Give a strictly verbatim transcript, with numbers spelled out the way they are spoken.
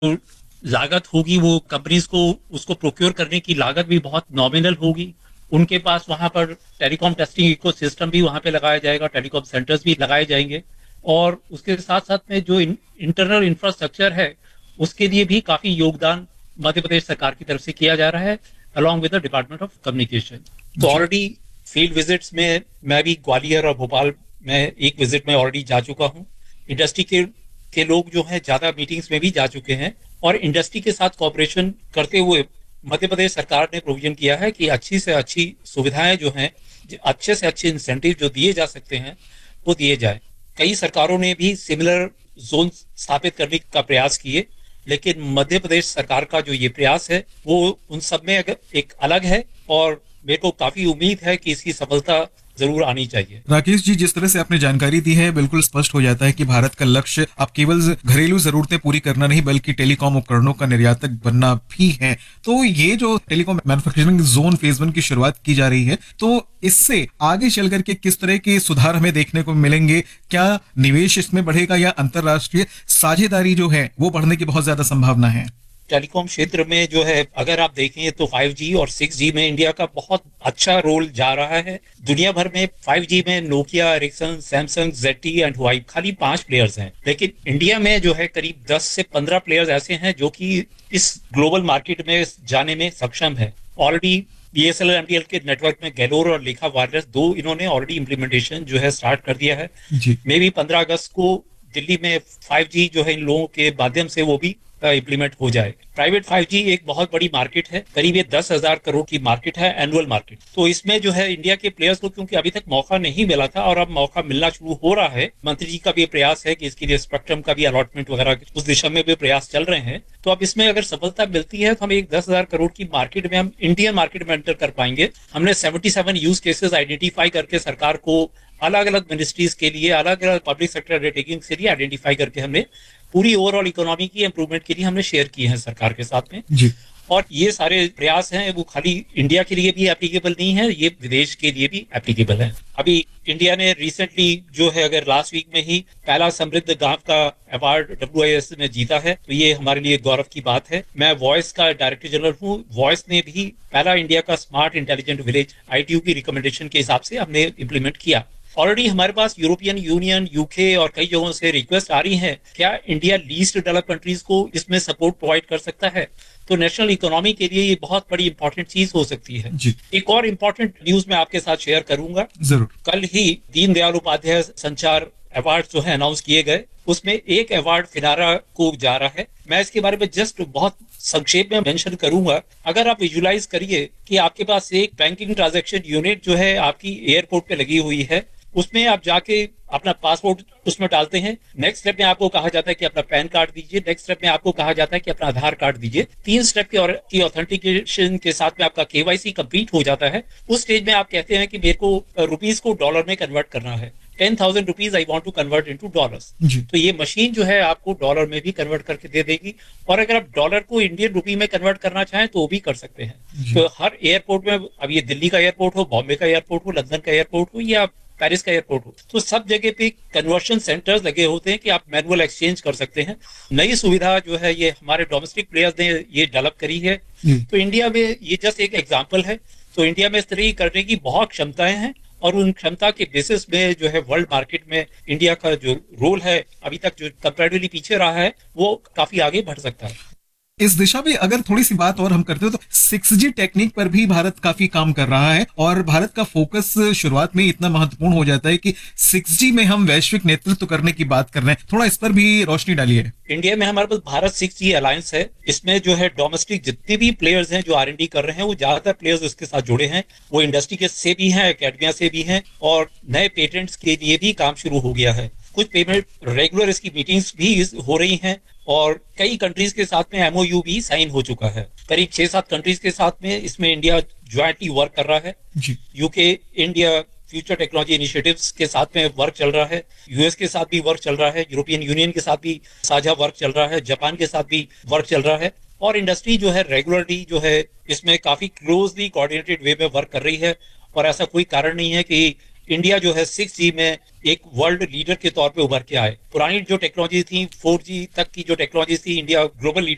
लागत होगी वो कंपनीज को उसको प्रोक्योर करने की लागत भी बहुत नॉमिनल होगी। उनके पास वहां पर टेलीकॉम टेस्टिंग इकोसिस्टम भी वहां पे लगाया जाएगा, टेलीकॉम सेंटर्स भी लगाए जाएंगे। और उसके साथ साथ में जो इंटरनल इंफ्रास्ट्रक्चर है उसके लिए भी काफी योगदान मध्य प्रदेश सरकार की तरफ से किया जा रहा है, along with the department of communication. तो जी। ऑलरेडी फील्ड विजिट्स में मैं भी ग्वालियर और भोपाल में एक विजिट में ऑलरेडी जा चुका हूँ। इंडस्ट्री के के लोग जो हैं ज्यादा मीटिंग्स में भी जा चुके हैं, और इंडस्ट्री के साथ कॉपरेशन करते हुए मध्य प्रदेश सरकार ने प्रोविजन किया है कि अच्छी से अच्छी सुविधाएं जो हैं, अच्छे से अच्छे इंसेंटिव जो दिए जा सकते हैं वो दिए जाए। कई सरकारों ने भी सिमिलर जोन स्थापित करने का प्रयास किए, लेकिन मध्य प्रदेश सरकार का जो ये प्रयास है वो उन सब में एक अलग है, और मेरे को काफी उम्मीद है कि इसकी सफलता जरूर आनी चाहिए। राकेश जी, जिस तरह से आपने जानकारी दी है, बिल्कुल स्पष्ट हो जाता है कि भारत का लक्ष्य अब केवल घरेलू जरूरतें पूरी करना नहीं बल्कि टेलीकॉम उपकरणों का निर्यातक बनना भी है। तो ये जो telecom manufacturing zone phase one की शुरुआत की जा रही है, तो इससे आगे चल करके किस तरह के सुधार हमें देखने को मिलेंगे? क्या निवेश इसमें बढ़ेगा या अंतरराष्ट्रीय साझेदारी जो है वो बढ़ने की बहुत ज्यादा संभावना है? टेलीकॉम क्षेत्र में जो है अगर आप देखें तो फाइव जी और सिक्स जी में इंडिया का बहुत अच्छा रोल जा रहा है। दुनिया भर में फाइव जी में Nokia, Ericsson, Samsung, jetty and हुआई खाली पांच प्लेयर्स हैं, लेकिन इंडिया में जो है करीब दस से पंद्रह प्लेयर्स ऐसे हैं जो कि इस ग्लोबल मार्केट में जाने में सक्षम है। ऑलरेडी बीएसएनएल एमटीएल के नेटवर्क में गैलोर और लेखा वायरलेस दो इन्होंने ऑलरेडी इम्प्लीमेंटेशन जो है स्टार्ट कर दिया है। जी। मे भी पंद्रह अगस्त को दिल्ली में फाइव जी जो है इन लोगों के माध्यम से वो भी इम्प्लीमेंट हो जाए। प्राइवेट फाइव जी एक बहुत बड़ी मार्केट है, करीब ये दस हजार करोड़ की मार्केट है, एनुअल मार्केट। तो इसमें जो है इंडिया के प्लेयर्स को क्योंकि अभी तक मौका नहीं मिला था और अब मौका मिलना शुरू हो रहा है, मंत्री जी का भी प्रयास है कि इसके लिए स्पेक्ट्रम का भी अलॉटमेंट वगैरह उस दिशा में भी प्रयास चल रहे हैं। तो अब इसमें अगर सफलता मिलती है तो हम एक दस हजार करोड़ की मार्केट में हम इंडियन मार्केट में एंटर कर पाएंगे। हमने seventy seven use cases identify करके सरकार को अलग अलग मिनिस्ट्रीज के लिए, अलग अलग पब्लिक सेक्टर अंडरटेकिंग के लिए आइडेंटिफाई करके हमने पूरी ओवरऑल इकोनॉमी की इंप्रूवमेंट के लिए हमने शेयर किए हैं सरकार के साथ में। जी। और ये सारे प्रयास हैं वो खाली इंडिया के लिए भी एप्लीकेबल नहीं है, ये विदेश के लिए भी एप्लीकेबल है। अभी इंडिया ने रिसेंटली जो है अगर लास्ट वीक में ही पहला समृद्ध गांव का अवार्ड डब्ल्यू आई एस में जीता है, तो ये हमारे लिए गौरव की बात है। मैं वॉइस का डायरेक्टर जनरल हूँ। वॉइस ने भी पहला इंडिया का स्मार्ट इंटेलिजेंट विलेज आईटीयू की रिकमेंडेशन के हिसाब से हमने इम्प्लीमेंट किया। ऑलरेडी हमारे पास यूरोपियन यूनियन, यूके और कई जगहों से रिक्वेस्ट आ रही है, क्या इंडिया लीस्ट डेवलप कंट्रीज को इसमें सपोर्ट प्रोवाइड कर सकता है? तो नेशनल इकोनॉमी के लिए ये बहुत बड़ी इंपॉर्टेंट चीज हो सकती है। जी। एक और इम्पोर्टेंट न्यूज मैं आपके साथ शेयर करूंगा। जरूर। कल ही दीनदयाल उपाध्याय संचार अवार्ड जो है अनाउंस किए गए, उसमें एक अवार्ड फिनारा को जा रहा है। मैं इसके बारे में जस्ट बहुत संक्षेप में मेंशन करूंगा। अगर आप विजुलाइज करिए कि आपके पास एक बैंकिंग ट्रांजैक्शन यूनिट जो है आपकी एयरपोर्ट पे लगी हुई है, उसमें आप जाके अपना पासपोर्ट उसमें डालते हैं। नेक्स्ट स्टेप में आपको कहा जाता है कि अपना पैन कार्ड दीजिए। नेक्स्ट स्टेप में आपको कहा जाता है कि अपना आधार कार्ड दीजिए। तीन स्टेप की और की ऑथेंटिकेशन के साथ में आपका केवाईसी कंप्लीट हो जाता है। उस स्टेज में आप कहते हैं कि मेरे को रुपीस को डॉलर में कन्वर्ट करना है। Ten thousand rupees I want to convert into dollars. तो ये मशीन जो है आपको डॉलर में भी कन्वर्ट करके दे देगी, और अगर आप डॉलर को इंडियन रुपी में कन्वर्ट करना चाहें तो वो भी कर सकते हैं। तो हर एयरपोर्ट में, अब ये दिल्ली का एयरपोर्ट हो, बॉम्बे का एयरपोर्ट हो, लंदन का एयरपोर्ट हो या पेरिस का एयरपोर्ट हो, तो सब जगह पे कन्वर्शन सेंटर्स लगे होते हैं कि आप मैनुअल एक्सचेंज कर सकते हैं। नई सुविधा जो है ये हमारे डोमेस्टिक प्लेयर्स ने ये डेवलप करी है। तो इंडिया में ये जस्ट एक एग्जांपल है। तो इंडिया में इस तरह की करने की बहुत क्षमताएं हैं, और उन क्षमता के बेसिस में जो है वर्ल्ड मार्केट में इंडिया का जो रोल है अभी तक जो कंपैरेटिवली पीछे रहा है वो काफी आगे बढ़ सकता है। इस दिशा में अगर थोड़ी सी बात और हम करते हो तो सिक्स जी टेक्निक पर भी भारत काफी काम कर रहा है, और भारत का फोकस शुरुआत में इतना महत्वपूर्ण हो जाता है कि सिक्स जी में हम वैश्विक नेतृत्व करने की बात कर रहे हैं। थोड़ा इस पर भी रोशनी डालिए। इंडिया में हमारे पास भारत सिक्स जी अलायंस है। इसमें जो है डोमेस्टिक जितने भी प्लेयर्स हैं जो आर एंड डी कर रहे हैं, वो ज्यादातर प्लेयर्स इसके साथ जुड़े हैं। वो इंडस्ट्री के से भी हैं, एकेडमिया से भी हैं, और नए पेटेंट्स के लिए भी काम शुरू हो गया है। कुछ पेमेंट रेगुलर इसकी मीटिंग्स भी हो रही हैं, और कई कंट्रीज के साथ में एमओयू भी साइन हो चुका है। करीब छह सात कंट्रीज के साथ में इसमें इंडिया ज्वाइंटली वर्क कर रहा है। UK India future technology initiatives के साथ में वर्क चल रहा है। यूएस के साथ भी वर्क चल रहा है। यूरोपियन यूनियन के साथ भी साझा वर्क चल रहा है। जापान के साथ भी वर्क चल रहा है। और इंडस्ट्री जो है रेगुलरली जो है इसमें काफी क्लोजली कोऑर्डिनेटेड वे में वर्क कर रही है, और ऐसा कोई कारण नहीं है कि इंडिया जो है सिक्स जी में एक वर्ल्ड लीडर के तौर पे उभर के आए। पुरानी जो टेक्नोलॉजी थी, फोर जी तक की जो टेक्नोलॉजी थी, इंडिया ग्लोबल लीडर